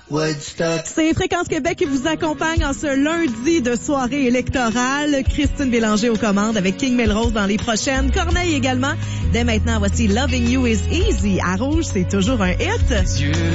Woodstock. C'est Fréquence Québec qui vous accompagne en ce lundi de soirée électorale. Christine Bélanger aux commandes avec King Melrose dans les prochaines. Corneille également. Dès maintenant, voici Loving You is Easy. À Rouge, c'est toujours un hit. Dieu.